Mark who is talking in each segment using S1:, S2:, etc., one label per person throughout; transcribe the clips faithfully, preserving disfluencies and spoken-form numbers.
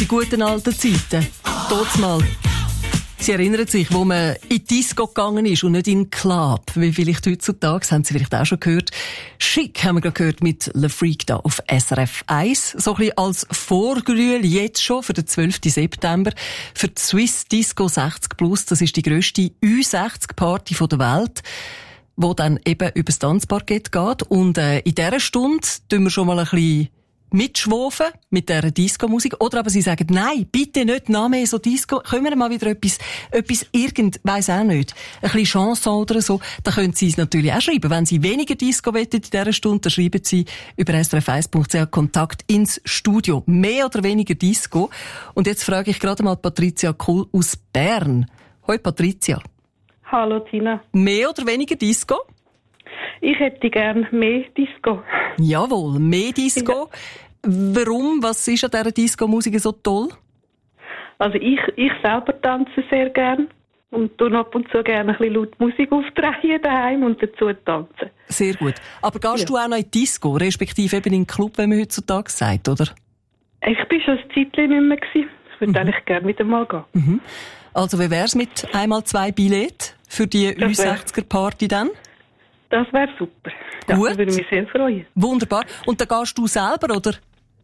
S1: Die guten alten Zeiten. Dort mal. Sie erinnern sich, wo man in die Disco gegangen ist und nicht in den Club. Wie vielleicht heutzutage, haben Sie vielleicht auch schon gehört. Schick haben wir gerade gehört mit Le Freak da auf S R F eins. So ein bisschen als Vorgrühl jetzt schon für den zwölften September. Für die Swiss Disco sechzig plus. Das ist die grösste Ü sechzig Party der Welt, wo dann eben über das Tanzparkett geht. Und äh, in dieser Stunde tun wir schon mal ein bisschen mitschwafen mit dieser Disco-Musik. Oder aber sie sagen, nein, bitte nicht noch mehr so Disco. Können wir mal wieder etwas, etwas irgend, weiss auch nicht, ein bisschen Chanson oder so. Da können Sie es natürlich auch schreiben. Wenn Sie weniger Disco wollen in dieser Stunde, dann schreiben Sie über s r f eins punkt c h Kontakt ins Studio. Mehr oder weniger Disco. Und jetzt frage ich gerade mal Patricia Kuhl aus Bern. Hoi Patricia.
S2: Hallo Tina.
S1: Mehr oder weniger Disco?
S2: Ich hätte gern mehr Disco.
S1: Jawohl, mehr Disco. Ja. Warum? Was ist an dieser Disco-Musik so toll?
S2: Also ich, ich selber tanze sehr gern und tue ab und zu gerne ein bisschen laut Musik aufdrehen daheim und dazu tanzen.
S1: Sehr gut. Aber gehst
S2: ja.
S1: du auch noch in die Disco, respektive eben in den Club, wenn man heutzutage sagt, oder?
S2: Ich bin schon ein Zeitchen nicht mehr gewesen. Ich würde mhm. eigentlich gerne wieder mal gehen.
S1: Mhm. Also wie wär's mit einmal zwei Billett für die Ü sechziger-Party dann?
S2: Das wäre super. Ja,
S1: gut.
S2: Das würde mich sehr freuen.
S1: Wunderbar. Und dann gehst du selber, oder?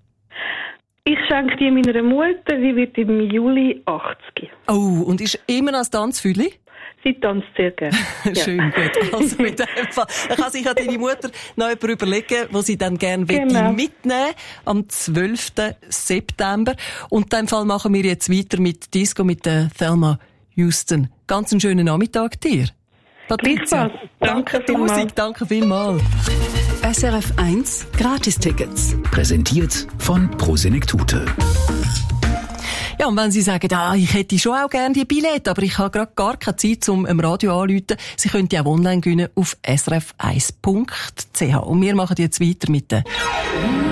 S2: Ich schenke die meiner Mutter, die wird im Juli achtzig.
S1: Oh, und ist immer als Tanzfühli?
S2: Sie tanzt sehr gerne.
S1: Schön, ja. Gut. Also mit dem Fall. Dann kann sich ja deine Mutter noch jemand überlegen, was sie dann gerne genau. mitnehmen am zwölften September. Und in dem Fall machen wir jetzt weiter mit Disco mit der Thelma Houston. Ganz einen schönen Nachmittag dir. Patricia.
S2: Danke,
S1: danke Musik, danke vielmals.
S3: S R F eins Gratistickets.
S4: Präsentiert von Prosenektute.
S1: Ja, und wenn Sie sagen, ah, ich hätte schon auch gerne die Billette, aber ich habe gerade gar keine Zeit, um im Radio anzurufen, Sie können die auch online gewinnen auf s r f eins punkt c h. Und wir machen jetzt weiter mit den